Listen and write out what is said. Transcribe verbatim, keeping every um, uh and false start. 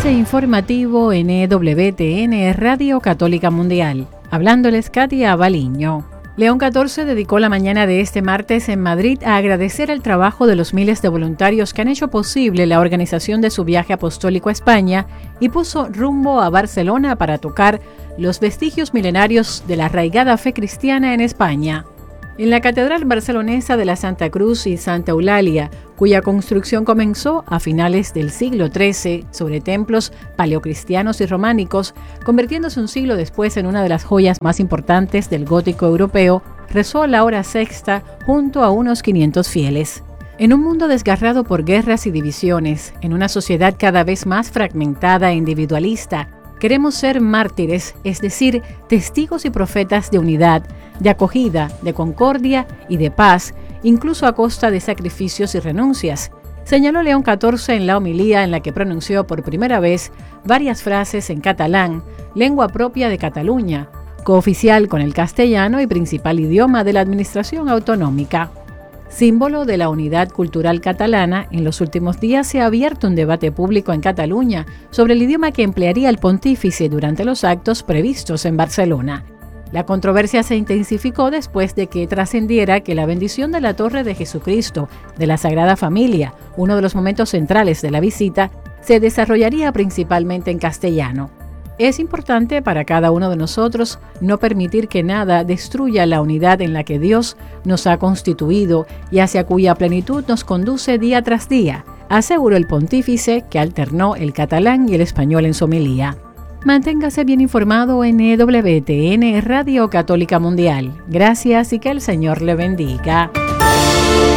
Avance informativo en E W T N Radio Católica Mundial. Hablándoles Katia Baliño. León catorce dedicó la mañana de este martes en Madrid a agradecer el trabajo de los miles de voluntarios que han hecho posible la organización de su viaje apostólico a España y puso rumbo a Barcelona para tocar los vestigios milenarios de la arraigada fe cristiana en España. En la Catedral Barcelonesa de la Santa Cruz y Santa Eulalia, cuya construcción comenzó a finales del siglo trece sobre templos paleocristianos y románicos, convirtiéndose un siglo después en una de las joyas más importantes del gótico europeo, rezó la hora sexta junto a unos quinientos fieles. En un mundo desgarrado por guerras y divisiones, en una sociedad cada vez más fragmentada e individualista, queremos ser mártires, es decir, testigos y profetas de unidad, de acogida, de concordia y de paz, incluso a costa de sacrificios y renuncias, señaló León catorce en la homilía en la que pronunció por primera vez varias frases en catalán, lengua propia de Cataluña, cooficial con el castellano y principal idioma de la administración autonómica. Símbolo de la unidad cultural catalana, en los últimos días se ha abierto un debate público en Cataluña sobre el idioma que emplearía el pontífice durante los actos previstos en Barcelona. La controversia se intensificó después de que trascendiera que la bendición de la Torre de Jesucristo de la Sagrada Familia, uno de los momentos centrales de la visita, se desarrollaría principalmente en castellano. Es importante para cada uno de nosotros no permitir que nada destruya la unidad en la que Dios nos ha constituido y hacia cuya plenitud nos conduce día tras día, aseguró el pontífice, que alternó el catalán y el español en su homilía. Manténgase bien informado en E W T N Radio Católica Mundial. Gracias y que el Señor le bendiga.